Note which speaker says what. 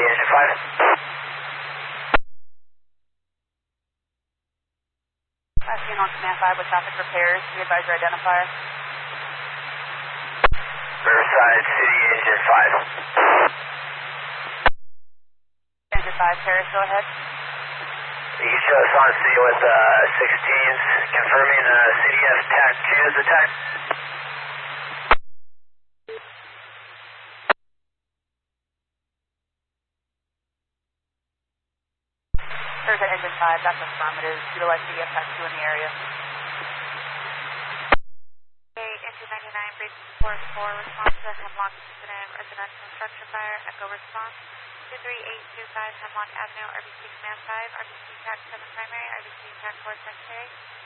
Speaker 1: City Engine 5.
Speaker 2: Passing on Command 5 with traffic repairs. Be advised your identifier.
Speaker 1: Riverside City Engine 5.
Speaker 2: Engine 5, Paris, go ahead.
Speaker 1: You can show us on city with 16s, confirming CDF TAC 2 is attacked.
Speaker 2: There's an Engine 5, that's affirmative. Utilize CDF TAC 2 in the area.
Speaker 3: Engine 99, bridge support 4, response to Hemlock incident, residential structure fire, echo response. 23825 Hemlock Avenue, RBC Command 5, RBC TAC 7 primary, RBC TAC 4 secondary.